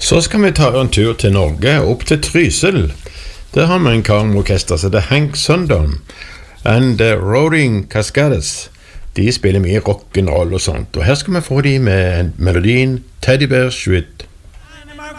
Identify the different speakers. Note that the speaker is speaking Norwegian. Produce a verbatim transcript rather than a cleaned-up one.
Speaker 1: Så skal vi ta en tur til Norge, opp til Trysil. Der har vi en kammerorkester som heter Hank Sundown and the Roaring Cascades. De spiller mye rock'n'roll og sånt, og her skal vi få de med melodien Teddy Bear Suite.